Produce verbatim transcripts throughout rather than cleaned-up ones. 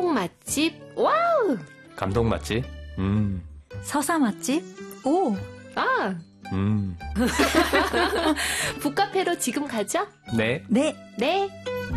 감동 맛집. 와우. 감동 맛집. 음. 서사 맛집. 오. 아. 음. 북카페로 지금 가죠? 네. 네. 네.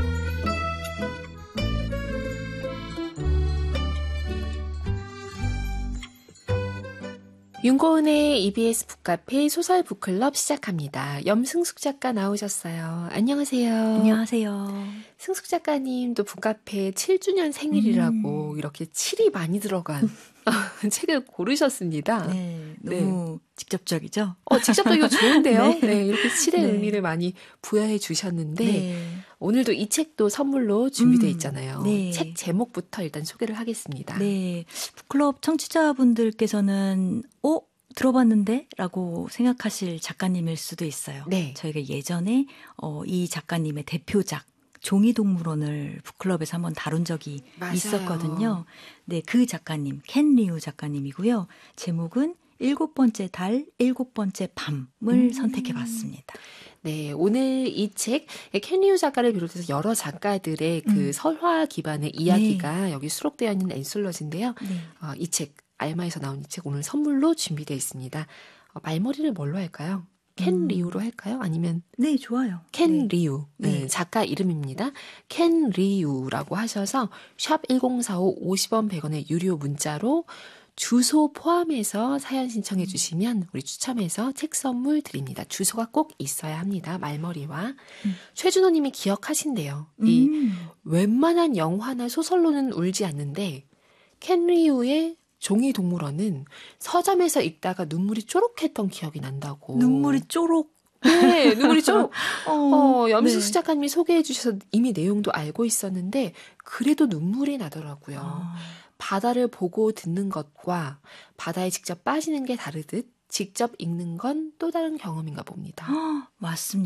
윤고은의 이비에스 북카페 소설 북클럽 시작합니다. 염승숙 작가 나오셨어요. 안녕하세요. 안녕하세요. 승숙 작가님도 북카페 칠 주년 생일이라고 음. 이렇게 칠이 많이 들어간 책을 고르셨습니다. 네, 너무 네. 직접적이죠? 어, 직접적이고 좋은데요. 네. 네, 이렇게 칠의 네. 의미를 많이 부여해 주셨는데 네. 오늘도 이 책도 선물로 준비되어 있잖아요. 음, 네. 책 제목부터 일단 소개를 하겠습니다. 네, 북클럽 청취자분들께서는 어? 들어봤는데? 라고 생각하실 작가님일 수도 있어요. 네. 저희가 예전에 어, 이 작가님의 대표작 종이동물원을 북클럽에서 한번 다룬 적이 맞아요. 있었거든요. 네, 그 작가님 켄 리우 작가님이고요. 제목은 일곱 번째 달, 일곱 번째 밤을 음. 선택해봤습니다. 네, 오늘 이 책 켄 리우 작가를 비롯해서 여러 작가들의 그 음. 설화 기반의 이야기가 네. 여기 수록되어 있는 앤솔러지인데요. 네. 어, 이 책, 알마에서 나온 이 책 오늘 선물로 준비되어 있습니다. 어, 말머리를 뭘로 할까요? 켄 음. 리우로 할까요? 아니면 네, 좋아요. 켄 네. 리우 네. 네, 작가 이름입니다. 켄 리우라고 하셔서 샵 일공사오 오십 원 백 원의 유료 문자로 주소 포함해서 사연 신청해 주시면 우리 추첨해서 책 선물 드립니다. 주소가 꼭 있어야 합니다. 말머리와. 음. 최준호 님이 기억하신대요. 음. 이 웬만한 영화나 소설로는 울지 않는데 켄 리우의 종이동물원은 서점에서 읽다가 눈물이 쪼록했던 기억이 난다고. 눈물이 쪼록. 네, 눈물이 쪼록. 어, 어, 염수수 네. 작가님이 소개해 주셔서 이미 내용도 알고 있었는데 그래도 눈물이 나더라고요. 아. 바다를 보고 듣는 것과 바다에 직접 빠지는 게 다르듯 직접 읽는 건 또 다른 경험인가 봅니다. 아, 맞습니다.